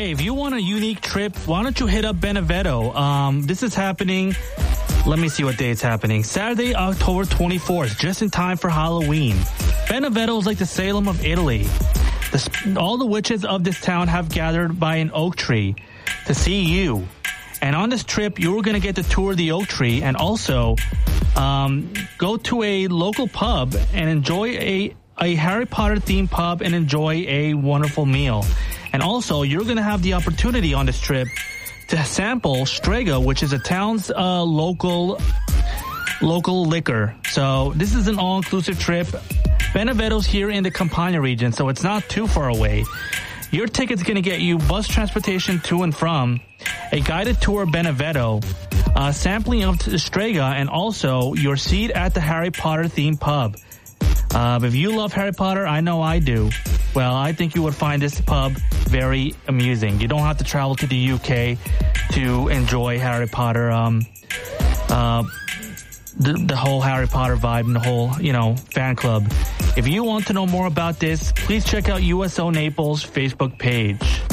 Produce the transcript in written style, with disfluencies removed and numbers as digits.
Hey, if you want a unique trip, why don't you hit up Benevento? This is happening. Let me see what day it's happening. Saturday, October 24th, just in time for Halloween. Benevento is like the Salem of Italy. All the witches of this town have gathered by an oak tree to see you. And on this trip, you're going to get to tour the oak tree and also go to a local pub and enjoy a Harry Potter themed pub and enjoy a wonderful meal. And also, you're going to have the opportunity on this trip to sample Strega, which is a town's local liquor. So this is an all-inclusive trip. Benevento's here in the Campania region, so it's not too far away. Your ticket's going to get you bus transportation to and from, a guided tour of Benevento, sampling of Strega, and also your seat at the Harry Potter themed pub. If you love Harry Potter, I know I do. Well, I think you would find this pub very amusing. You don't have to travel to the UK to enjoy Harry Potter, the whole Harry Potter vibe and the whole, fan club. If you want to know more about this, please check out USO Naples' Facebook page.